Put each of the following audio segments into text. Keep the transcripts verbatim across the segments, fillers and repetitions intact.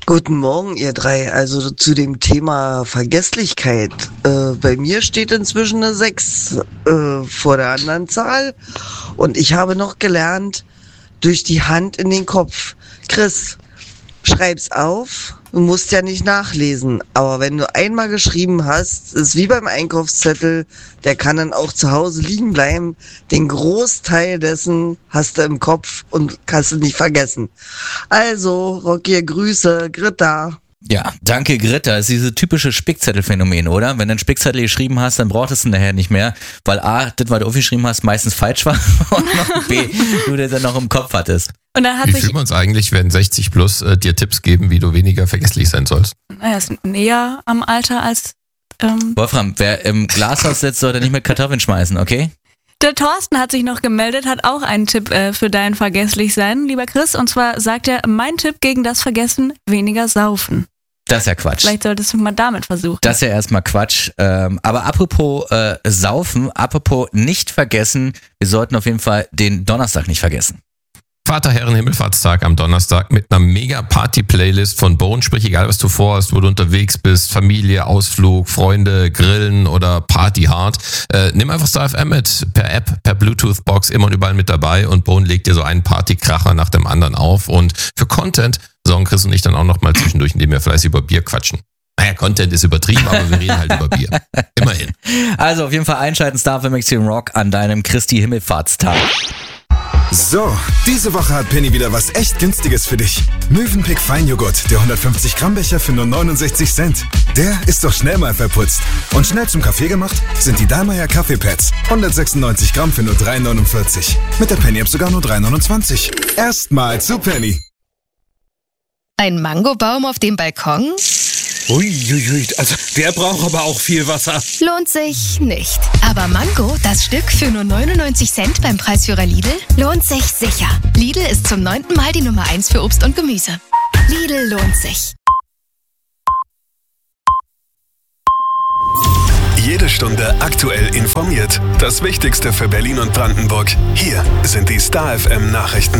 Guten Morgen, ihr drei. Also zu dem Thema Vergesslichkeit. Äh, bei mir steht inzwischen eine sechs äh, vor der anderen Zahl. Und ich habe noch gelernt, durch die Hand in den Kopf. Chris, schreib's auf. Du musst ja nicht nachlesen. Aber wenn du einmal geschrieben hast, ist wie beim Einkaufszettel, der kann dann auch zu Hause liegen bleiben. Den Großteil dessen hast du im Kopf und kannst du nicht vergessen. Also, Rocky, Grüße, Greta. Ja, danke Greta. Das ist dieses typische Spickzettelphänomen, oder? Wenn du einen Spickzettel geschrieben hast, dann brauchtest du ihn nachher nicht mehr, weil A, das, was du aufgeschrieben hast, meistens falsch war und noch B, du das dann noch im Kopf hattest. Und dann hat Wie sich, fühlen wir uns eigentlich, wenn sechzig plus äh, dir Tipps geben, wie du weniger vergesslich sein sollst? er ist näher am Alter als ähm, Wolfram, wer im Glashaus sitzt, sollte nicht mit Kartoffeln schmeißen, okay? der Thorsten hat sich noch gemeldet, hat auch einen Tipp äh, für dein Vergesslichsein, lieber Chris. Und zwar sagt er, mein Tipp gegen das Vergessen, weniger saufen. Das ist ja Quatsch. Vielleicht solltest du mal damit versuchen. Das ist ja erstmal Quatsch. Ähm, aber apropos äh, Saufen, apropos nicht vergessen, wir sollten auf jeden Fall den Donnerstag nicht vergessen. Vater, Herren, Himmelfahrtstag am Donnerstag mit einer mega Party-Playlist von Bone, sprich egal was du vorhast, wo du unterwegs bist, Familie, Ausflug, Freunde, Grillen oder Party hard. Äh, nimm einfach Star F M mit, per App, per Bluetooth-Box, immer und überall mit dabei und Bone legt dir so einen Partykracher nach dem anderen auf und für Content sorgen Chris und ich dann auch noch mal zwischendurch, indem wir fleißig über Bier quatschen. Naja, Content ist übertrieben, aber wir reden halt über Bier. Immerhin. Also auf jeden Fall einschalten, Star F M Extreme Rock an deinem Christi Himmelfahrtstag. So, diese Woche hat Penny wieder was echt Günstiges für dich. Mövenpick Feinjoghurt, der hundertfünfzig Gramm Becher für nur neunundsechzig Cent. Der ist doch schnell mal verputzt. Und schnell zum Kaffee gemacht sind die Dallmayr Kaffeepads. hundertsechsundneunzig Gramm für nur drei neunundvierzig. Mit der Penny-App sogar nur drei neunundzwanzig. Erstmal zu Penny. Ein Mangobaum auf dem Balkon? Uiuiui, also der braucht aber auch viel Wasser. Lohnt sich nicht. Aber Mango, das Stück für nur neunundneunzig Cent beim Preisführer Lidl, lohnt sich sicher. Lidl ist zum neunten Mal die Nummer eins für Obst und Gemüse. Lidl lohnt sich. Jede Stunde aktuell informiert. Das Wichtigste für Berlin und Brandenburg. Hier sind die Star F M Nachrichten.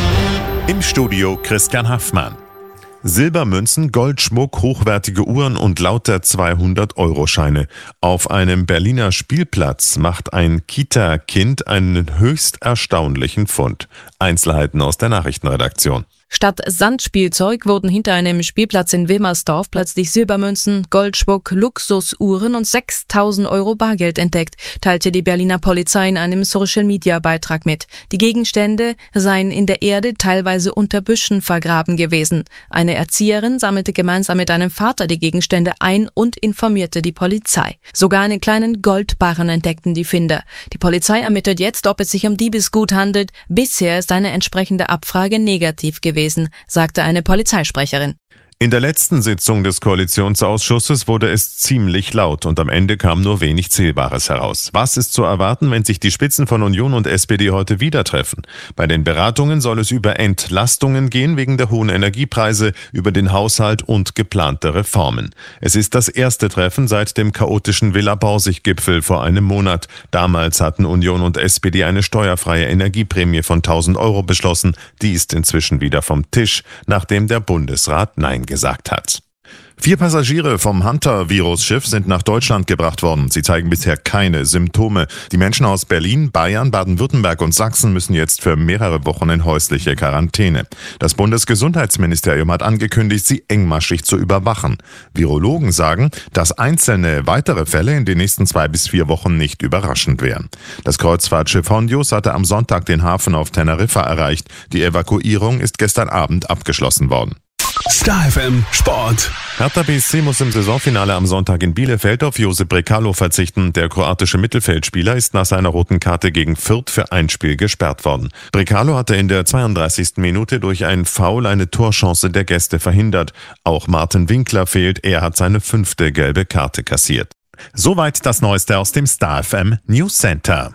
Im Studio Christian Haffmann. Silbermünzen, Goldschmuck, hochwertige Uhren und lauter zweihundert-Euro-Scheine. Auf einem Berliner Spielplatz macht ein Kita-Kind einen höchst erstaunlichen Fund. Einzelheiten aus der Nachrichtenredaktion. Statt Sandspielzeug wurden hinter einem Spielplatz in Wilmersdorf plötzlich Silbermünzen, Goldschmuck, Luxusuhren und sechstausend Euro Bargeld entdeckt, teilte die Berliner Polizei in einem Social-Media-Beitrag mit. Die Gegenstände seien in der Erde teilweise unter Büschen vergraben gewesen. Eine Erzieherin sammelte gemeinsam mit einem Vater die Gegenstände ein und informierte die Polizei. Sogar einen kleinen Goldbarren entdeckten die Finder. Die Polizei ermittelt jetzt, ob es sich um Diebesgut handelt. Bisher ist eine entsprechende Abfrage negativ gewesen, sagte eine Polizeisprecherin. In der letzten Sitzung des Koalitionsausschusses wurde es ziemlich laut und am Ende kam nur wenig Zählbares heraus. Was ist zu erwarten, wenn sich die Spitzen von Union und S P D heute wieder treffen? Bei den Beratungen soll es über Entlastungen gehen wegen der hohen Energiepreise, über den Haushalt und geplante Reformen. Es ist das erste Treffen seit dem chaotischen Villa-Borsig-Gipfel vor einem Monat. Damals hatten Union und S P D eine steuerfreie Energieprämie von tausend Euro beschlossen. Die ist inzwischen wieder vom Tisch, nachdem der Bundesrat Nein gesagt hat. Vier Passagiere vom Hunter-Virus-Schiff sind nach Deutschland gebracht worden. Sie zeigen bisher keine Symptome. Die Menschen aus Berlin, Bayern, Baden-Württemberg und Sachsen müssen jetzt für mehrere Wochen in häusliche Quarantäne. Das Bundesgesundheitsministerium hat angekündigt, sie engmaschig zu überwachen. Virologen sagen, dass einzelne weitere Fälle in den nächsten zwei bis vier Wochen nicht überraschend wären. Das Kreuzfahrtschiff Hondius hatte am Sonntag den Hafen auf Teneriffa erreicht. Die Evakuierung ist gestern Abend abgeschlossen worden. Star F M Sport. Hertha B S C muss im Saisonfinale am Sonntag in Bielefeld auf Josip Brekalo verzichten. Der kroatische Mittelfeldspieler ist nach seiner roten Karte gegen Fürth für ein Spiel gesperrt worden. Brekalo hatte in der zweiunddreißigsten Minute durch einen Foul eine Torchance der Gäste verhindert. Auch Martin Winkler fehlt, er hat seine fünfte gelbe Karte kassiert. Soweit das Neueste aus dem Star F M News Center.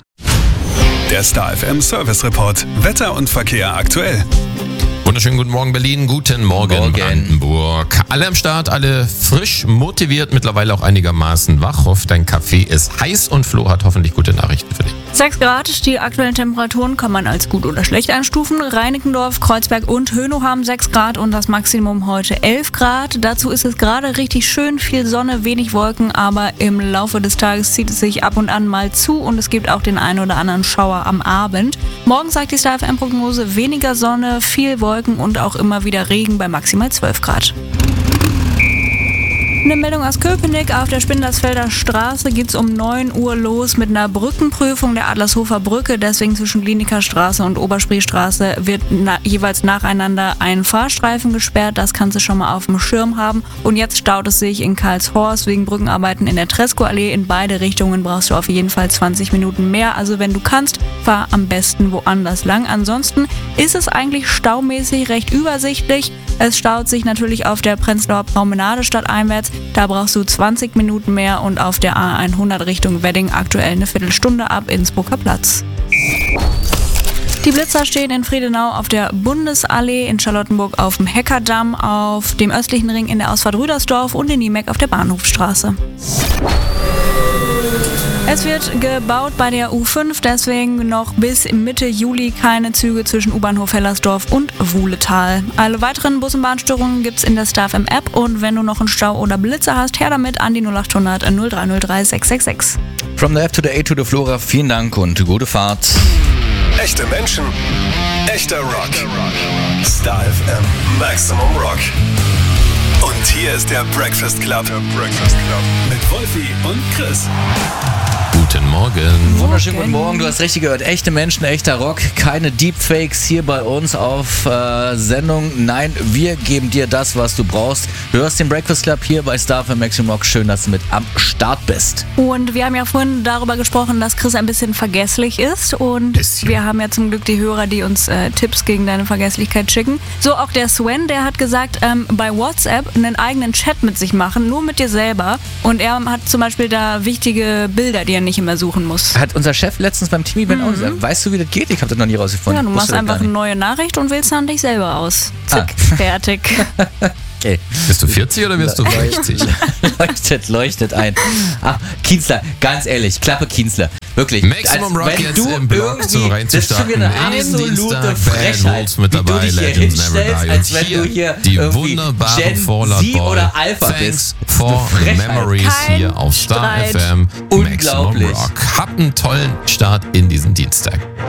Der Star F M Service Report. Wetter und Verkehr aktuell. Wunderschönen guten Morgen Berlin, guten Morgen, Morgen Brandenburg. Alle am Start, alle frisch, motiviert, mittlerweile auch einigermaßen wach. Hoffe, dein Kaffee ist heiß und Flo hat hoffentlich gute Nachrichten für dich. sechs Grad, die aktuellen Temperaturen kann man als gut oder schlecht einstufen. Reinickendorf, Kreuzberg und Hönow haben sechs Grad und das Maximum heute elf Grad. Dazu ist es gerade richtig schön, viel Sonne, wenig Wolken, aber im Laufe des Tages zieht es sich ab und an mal zu und es gibt auch den einen oder anderen Schauer am Abend. Morgen sagt die Star F M-Prognose weniger Sonne, viel Wolken und auch immer wieder Regen bei maximal zwölf Grad. Eine Meldung aus Köpenick. Auf der Spindersfelder Straße geht's um neun Uhr los mit einer Brückenprüfung der Adlershofer Brücke. Deswegen zwischen Klinikerstraße und Oberspreestraße wird na, jeweils nacheinander ein Fahrstreifen gesperrt. Das kannst du schon mal auf dem Schirm haben. Und jetzt staut es sich in Karlshorst wegen Brückenarbeiten in der Tresco-Allee. In beide Richtungen brauchst du auf jeden Fall zwanzig Minuten mehr. Also wenn du kannst, fahr am besten woanders lang. Ansonsten ist es eigentlich staumäßig recht übersichtlich. Es staut sich natürlich auf der Prenzlauer Promenade stadteinwärts. Da brauchst du zwanzig Minuten mehr und auf der A hundert Richtung Wedding aktuell eine Viertelstunde ab Innsbrucker Platz. Die Blitzer stehen in Friedenau auf der Bundesallee, in Charlottenburg auf dem Heckerdamm, auf dem östlichen Ring in der Ausfahrt Rüdersdorf und in Niemek auf der Bahnhofstraße. Es wird gebaut bei der U fünf, deswegen noch bis Mitte Juli keine Züge zwischen U-Bahnhof Hellersdorf und Wuhletal. Alle weiteren Bus- und Bahnstörungen gibt's in der Star F M-App und wenn du noch einen Stau oder Blitzer hast, her damit an die null acht hundert null drei null drei sechs sechs sechs. From the App to the A to the Flora, vielen Dank und gute Fahrt. Echte Menschen, echter Rock. Star F M Maximum Rock. Und hier ist der Breakfast Club. Der Breakfast Club. Mit Wolfi und Chris. Guten Morgen. Wunderschönen guten Morgen. Du hast richtig gehört. Echte Menschen, echter Rock. Keine Deepfakes hier bei uns auf äh, Sendung. Nein, wir geben dir das, was du brauchst. Du hörst den Breakfast Club hier bei Star F M Maximum Rock. Schön, dass du mit am Start bist. Und wir haben ja vorhin darüber gesprochen, dass Chris ein bisschen vergesslich ist. Und bisschen. Wir haben ja zum Glück die Hörer, die uns äh, Tipps gegen deine Vergesslichkeit schicken. So auch der Sven, der hat gesagt, ähm, bei WhatsApp einen eigenen Chat mit sich machen, nur mit dir selber. Und er hat zum Beispiel da wichtige Bilder, die er nicht immer suchen muss. Hat unser Chef letztens beim Team-Event mhm. auch gesagt, weißt du, wie das geht? Ich habe das noch nie rausgefunden. Ja, du machst einfach eine neue Nachricht und wählst dann dich selber aus. Zick, ah. fertig. Okay. Bist du vierzig oder wirst du sechzig? leuchtet, leuchtet ein. Ach, Kienzler, ganz ehrlich, Klappe Kienzler. Wirklich. Maximum Rock jetzt im Blog zum reinzustarten. Das ist schon eine absolute Frechheit, mit dabei, wie du dich hier hinstellst, als wenn du hier die wunderbare Gen Fallout Z Boy. oder Alpha Thanks bist. for Memories Kein hier auf Star Streit. F M. Unglaublich. Maximum Rock. Habt einen tollen Start in diesen Dienstag.